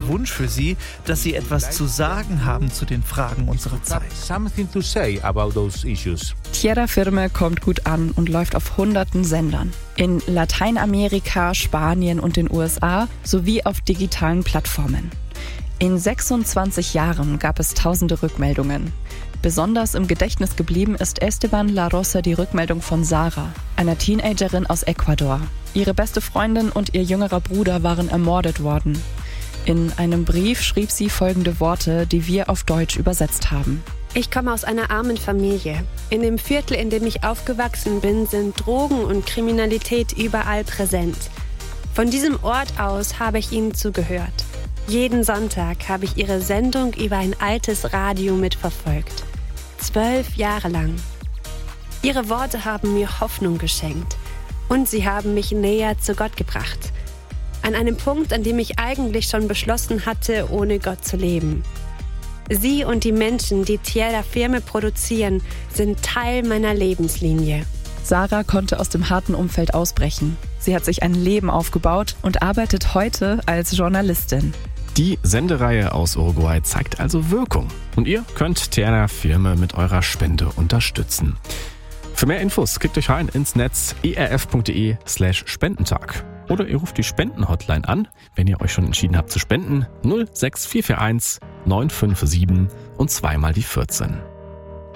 Wunsch für sie, dass sie etwas zu sagen haben zu den Fragen unserer Zeit. Something to say about those issues. Tierra Firme kommt gut an und läuft auf hunderten Sendern. In Lateinamerika, Spanien und den USA sowie auf digitalen Plattformen. In 26 Jahren gab es tausende Rückmeldungen. Besonders im Gedächtnis geblieben ist Esteban La Rosa die Rückmeldung von Sarah, einer Teenagerin aus Ecuador. Ihre beste Freundin und ihr jüngerer Bruder waren ermordet worden. In einem Brief schrieb sie folgende Worte, die wir auf Deutsch übersetzt haben. Ich komme aus einer armen Familie. In dem Viertel, in dem ich aufgewachsen bin, sind Drogen und Kriminalität überall präsent. Von diesem Ort aus habe ich ihnen zugehört. Jeden Sonntag habe ich ihre Sendung über ein altes Radio mitverfolgt. 12 Jahre lang. Ihre Worte haben mir Hoffnung geschenkt. Und sie haben mich näher zu Gott gebracht. An einem Punkt, an dem ich eigentlich schon beschlossen hatte, ohne Gott zu leben. Sie und die Menschen, die Tierra Firme produzieren, sind Teil meiner Lebenslinie. Sarah konnte aus dem harten Umfeld ausbrechen. Sie hat sich ein Leben aufgebaut und arbeitet heute als Journalistin. Die Sendereihe aus Uruguay zeigt also Wirkung. Und ihr könnt Tierra Firme mit eurer Spende unterstützen. Für mehr Infos klickt euch rein ins Netz erf.de/Spendentag. Oder ihr ruft die Spenden-Hotline an, wenn ihr euch schon entschieden habt zu spenden. 06441 957 und zweimal die 14.